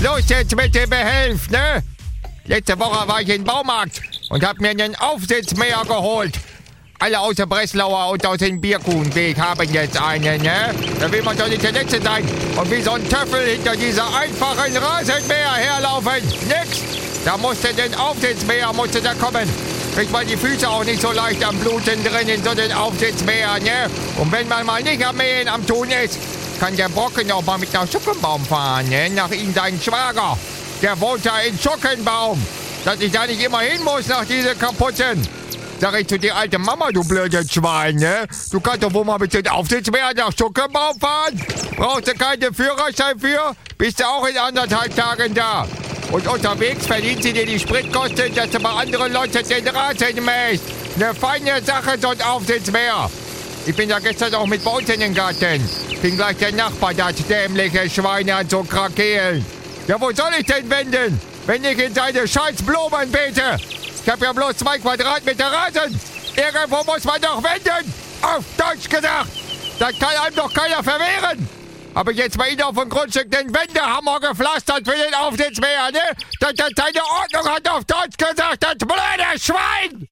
los jetzt mit dem Behelf, ne? Letzte Woche war ich im Baumarkt und hab mir einen Aufsitzmäher geholt. Alle aus der Breslauer und aus dem Bierkuchenweg haben jetzt einen, ne? Da will man doch nicht der Letzte sein und wie so ein Töffel hinter dieser einfachen Rasenmäher herlaufen. Nix! Da musste den Aufsitzmäher, da kommen. Kriegt man die Füße auch nicht so leicht am Bluten drin in so den Aufsitzmäher, ne? Und wenn man mal nicht am Mähen am Tun ist, kann der Brocken auch mal mit nach Schockenbaum fahren, ne? Nach ihm seinen Schwager. Der wohnt da in Schockenbaum. Dass ich da nicht immer hin muss nach diese kaputten. Sag ich zu dir, alte Mama, du blödes Schwein, ne? Du kannst doch wohl mal mit den Aufsitzmäher nach Schockenbaum fahren? Brauchst du keinen Führerschein für? Bist du auch in 1,5 Tagen da? Und unterwegs verdient sie dir die Spritkosten, dass du bei anderen Leuten den Rasen mähst. Eine feine Sache, so ein Aufsitzmäher. Ich bin ja gestern auch mit bei uns in den Garten. Fing gleich der Nachbar, das dämliche Schwein an zu krakeelen. Ja, wo soll ich denn wenden, wenn ich in seine scheiß Blumen bete? Ich hab ja bloß 2 Quadratmeter Rasen. Irgendwo muss man doch wenden. Auf Deutsch gesagt. Das kann einem doch keiner verwehren. Habe ich jetzt bei Ihnen auf dem Grundstück den Wendehammer gepflastert für den Aufsitzmäher, ne? Dass das seine Ordnung hat, auf Deutsch gesagt, das blöde Schwein!